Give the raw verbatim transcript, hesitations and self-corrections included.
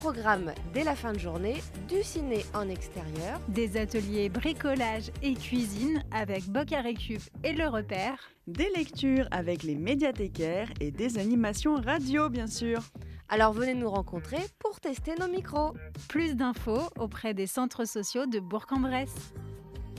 Programme dès la fin de journée, du ciné en extérieur, des ateliers bricolage et cuisine avec Boc-à-Récup et Le Repère, des lectures avec les médiathécaires et des animations radio bien sûr. Alors venez nous rencontrer pour tester nos micros. Plus d'infos auprès des centres sociaux de Bourg-en-Bresse.